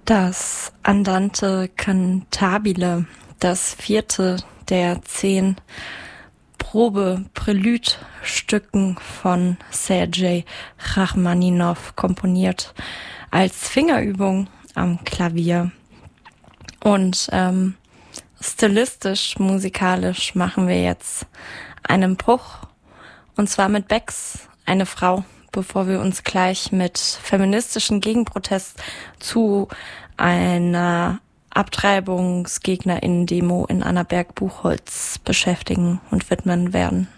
Das Andante cantabile, das 4. der 10 Probe-Präludstücken von Sergei Rachmaninow, komponiert als Fingerübung am Klavier. Und stilistisch, musikalisch machen wir jetzt einen Bruch, und zwar mit Becks Eine Frau, bevor wir uns gleich mit feministischen Gegenprotest zu einer AbtreibungsgegnerInnen-Demo in Annaberg-Buchholz beschäftigen und widmen werden.